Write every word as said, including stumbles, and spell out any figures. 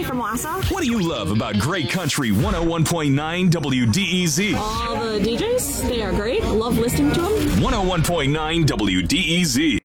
from Wassa. What do you love about Great Country one oh one point nine W D E Z? All the D Js, they are great. Love listening to them. one oh one point nine W D E Z.